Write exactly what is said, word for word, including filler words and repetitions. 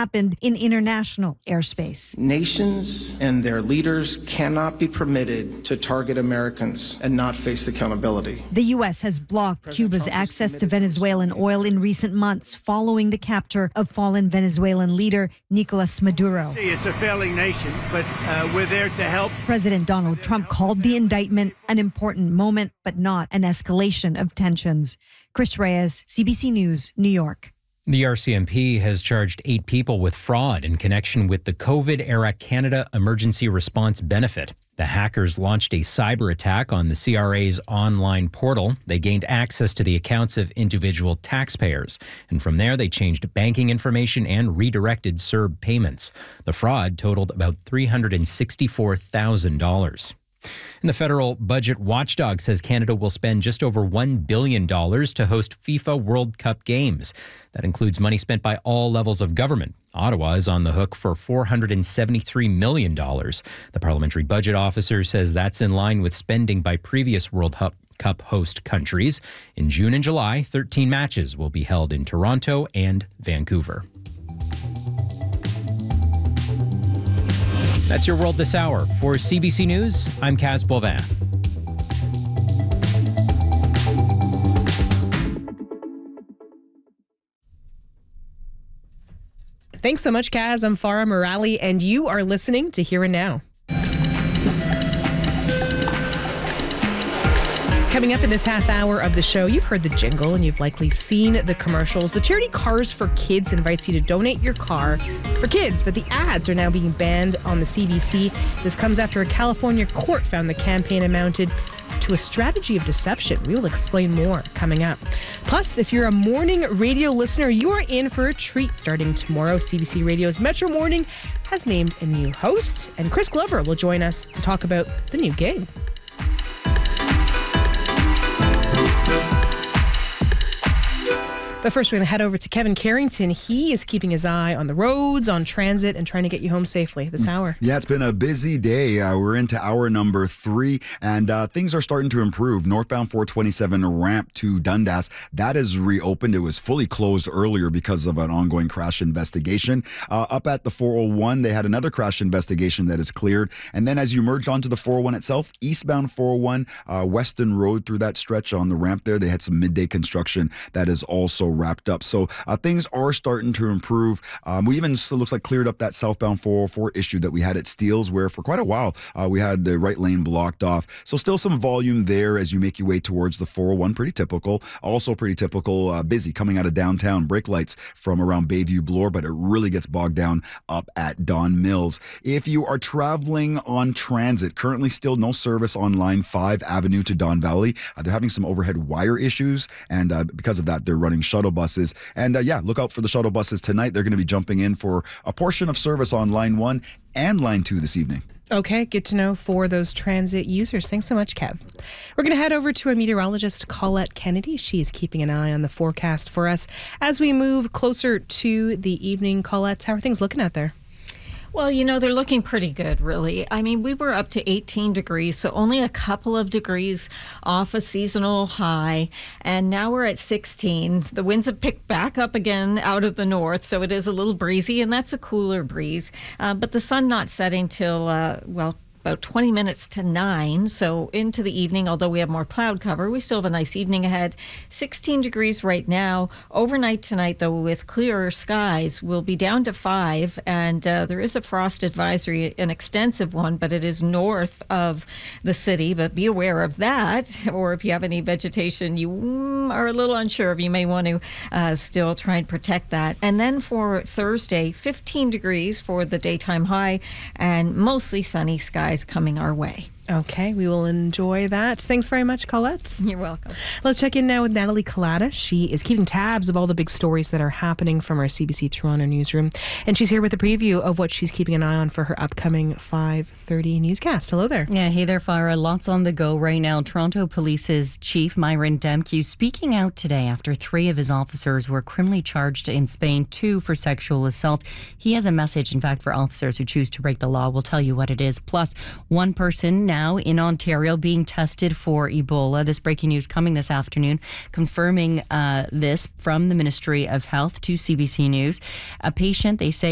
happened in international airspace. Nations and their leaders cannot be permitted to target Americans and not face accountability. The U S has blocked President Cuba's Trump access to Venezuelan oil in recent months following the capture of fallen Venezuelan leader Nicolas Maduro. See, it's a failing nation, but uh, we're there to help. President Donald Trump called the indictment an important moment, but not an escalation of tensions. Chris Reyes, C B C News, New York. The R C M P has charged eight people with fraud in connection with the COVID-era Canada Emergency Response Benefit. The hackers launched a cyber attack on the C R A's online portal. They gained access to the accounts of individual taxpayers, and from there they changed banking information and redirected C E R B payments. The fraud totaled about three hundred sixty-four thousand dollars. And the federal budget watchdog says Canada will spend just over one billion dollars to host FIFA World Cup games. That includes money spent by all levels of government. Ottawa is on the hook for four hundred seventy-three million dollars. The parliamentary budget officer says that's in line with spending by previous World Cup host countries. In June and July, thirteen matches will be held in Toronto and Vancouver. That's your world this hour. For C B C News, I'm Kaz Bovin. Thanks so much, Kaz. I'm Farah Morali, and you are listening to Here and Now. Coming up in this half hour of the show, you've heard the jingle and you've likely seen the commercials. The charity Cars for Kids invites you to donate your car for kids, but the ads are now being banned on the C B C. This comes after a California court found the campaign amounted to a strategy of deception. We will explain more coming up. Plus, if you're a morning radio listener, you are in for a treat. Starting tomorrow, C B C Radio's Metro Morning has named a new host, and Chris Glover will join us to talk about the new gig. But first, we're going to head over to Kevin Carrington. He is keeping his eye on the roads, on transit, and trying to get you home safely this hour. Yeah, it's been a busy day. Uh, we're into hour number three, and uh, things are starting to improve. Northbound four twenty-seven ramp to Dundas, that is reopened. It was fully closed earlier because of an ongoing crash investigation. Uh, up at the four oh one, they had another crash investigation that is cleared. And then as you merged onto the four oh one itself, eastbound four oh one, uh, Weston Road through that stretch on the ramp there, they had some midday construction that is also wrapped up. So uh, things are starting to improve. Um, we even still looks like cleared up that southbound four oh four issue that we had at Steeles, where for quite a while uh, we had the right lane blocked off. So still some volume there as you make your way towards the four oh one. Pretty typical. Also pretty typical, uh, busy coming out of downtown. Brake lights from around Bayview Bloor, but it really gets bogged down up at Don Mills. If you are traveling on transit, currently still no service on line five Avenue to Don Valley. Uh, they're having some overhead wire issues, and uh, because of that, they're running shuttle buses. And uh, yeah, look out for the shuttle buses tonight. They're going to be jumping in for a portion of service on line one and line two this evening. Okay, good to know for those transit users. Thanks so much, Kev. We're going to head over to a meteorologist, Colette Kennedy. She's keeping an eye on the forecast for us as we move closer to the evening. Colette, how are things looking out there? Well, you know, they're looking pretty good, really. I mean, we were up to eighteen degrees, so only a couple of degrees off a seasonal high. And now we're at sixteen. The winds have picked back up again out of the north, so it is a little breezy, and that's a cooler breeze. Uh, but the sun not setting till, uh, well, about twenty minutes to nine, so into the evening, although we have more cloud cover, we still have a nice evening ahead. sixteen degrees right now. Overnight tonight, though, with clearer skies, we'll be down to five, and uh, there is a frost advisory, an extensive one, but it is north of the city, but be aware of that, or if you have any vegetation you mm, are a little unsure of, you may want to uh, still try and protect that. And then for Thursday, fifteen degrees for the daytime high, and mostly sunny skies coming our way. Okay, we will enjoy that. Thanks very much, Colette. You're welcome. Let's check in now with Natalie Collada. She is keeping tabs of all the big stories that are happening from our C B C Toronto newsroom. And she's here with a preview of what she's keeping an eye on for her upcoming five thirty newscast. Hello there. Yeah, hey there, Farah. Lots on the go right now. Toronto Police's Chief Myron Demke speaking out today after three of his officers were criminally charged in Spain, two for sexual assault. He has a message, in fact, for officers who choose to break the law. We'll tell you what it is. Plus, one person now in Ontario being tested for Ebola. This breaking news coming this afternoon, confirming uh, this from the Ministry of Health to C B C News. A patient, they say,